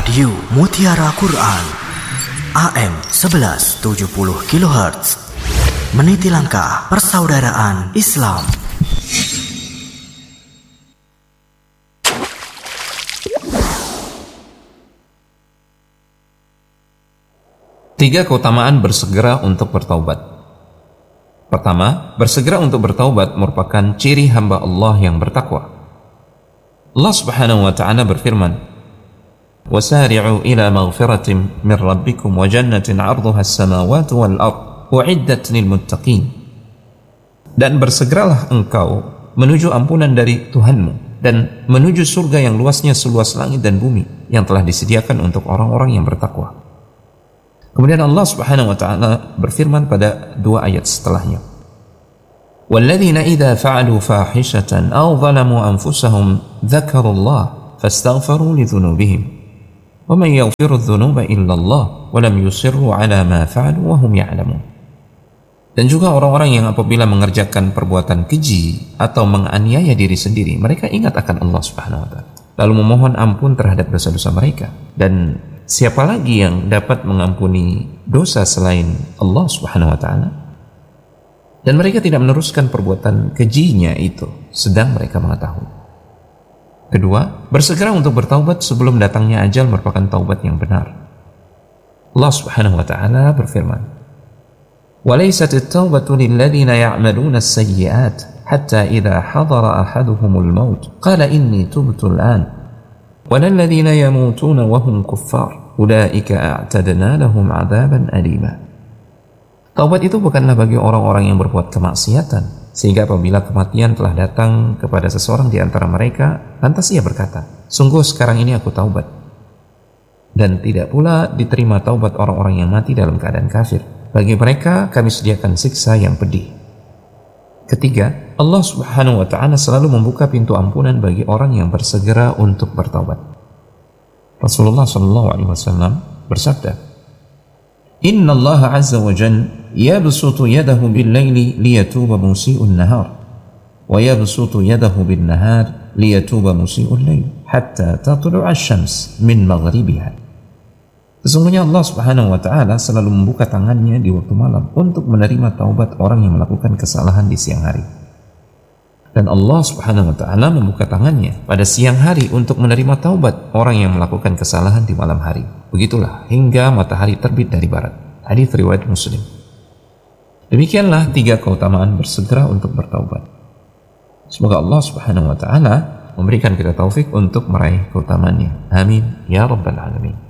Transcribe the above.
Radio Mutiara Quran AM 1170 kHz meniti langkah persaudaraan Islam. Tiga keutamaan bersegera untuk bertaubat. Pertama, bersegera untuk bertaubat merupakan ciri hamba Allah yang bertakwa. Allah Subhanahu wa ta'ala berfirman, وَسَارِعُوا إِلَى مَغْفِرَةٍ مِّن رَبِّكُمْ وَجَنَّةٍ عَرْضُهَا السَّمَاوَاتُ وَالْأَرْضُ أُعِدَّتْ لِلْمُتَّقِينَ. Dan bersegeralah engkau menuju ampunan dari Tuhanmu dan menuju surga yang luasnya seluas langit dan bumi yang telah disediakan untuk orang-orang yang bertakwa. Kemudian Allah Subhanahu wa ta'ala berfirman pada dua ayat setelahnya, وَالَّذِينَ إِذَا فَعَلُوا فَاحِشَةً أَوْ ظَلَمُوا أَنفُسَهُمْ ذَكَرُوا اللَّهَ فَاسْتَغْفَرُوا لِذُنُوبِهِمْ وَمَنْ يَغْفِرُ الذُّنُوبَ إِلَّا اللَّهُ وَلَمْ يُصِرُّوا عَلَى مَا فَعَلُوا وَهُمْ يَعْلَمُونَ. Dan juga orang-orang yang apabila mengerjakan perbuatan keji atau menganiaya diri sendiri, mereka ingat akan Allah Subhanahu wa ta'ala, lalu memohon ampun terhadap dosa-dosa mereka. Dan siapa lagi yang dapat mengampuni dosa selain Allah Subhanahu wa ta'ala? Dan mereka tidak meneruskan perbuatan kejinya itu sedang mereka mengetahui. Kedua, bersegera untuk bertaubat sebelum datangnya ajal merupakan taubat yang benar. Allah Subhanahu wa ta'ala berfirman, وَلَيْسَتِ التَّوْبَةُ لِلَّذِينَ يَعْمَلُونَ السَّيِّئَاتِ حَتَّى إِذَا حَضَرَ أَحَدُهُمُ الْمَوْتُ قَالَ إِنِّي تُبْتُ الْآنَ وَلَا الَّذِينَ يَمُوتُونَ وَهُمْ كُفَّارٌ أُولَئِكَ أَعْتَدْنَا لَهُمْ عَذَابًا أَلِيمًا. Taubat itu bukanlah bagi orang-orang yang berbuat kemaksiatan, sehingga apabila kematian telah datang kepada seseorang di antara mereka, lantas ia berkata, sungguh sekarang ini aku taubat. Dan tidak pula diterima taubat orang-orang yang mati dalam keadaan kafir. Bagi mereka kami sediakan siksa yang pedih. Ketiga, Allah Subhanahu wa ta'ala selalu membuka pintu ampunan bagi orang yang bersegera untuk bertaubat. Rasulullah SAW bersabda, Inna Allah azza wa jalla yabsutu yadahu bil-laili liyatuba musii'un nahar wa yabsutu yadahu bin-nahar liyatuba musii'ul lail hatta tatlu'a asy-syams min maghribiha. Sesungguhnya Allah Subhanahu wa ta'ala selalu membuka tangannya di waktu malam untuk menerima taubat orang yang melakukan kesalahan di siang hari. Dan Allah Subhanahu wa ta'ala membuka tangannya pada siang hari untuk menerima taubat orang yang melakukan kesalahan di malam hari. Begitulah hingga matahari terbit dari barat. Hadits riwayat Muslim. Demikianlah tiga keutamaan bersegera untuk bertaubat. Semoga Allah Subhanahu wa ta'ala memberikan kita taufik untuk meraih keutamaannya. Amin ya rabbal alamin.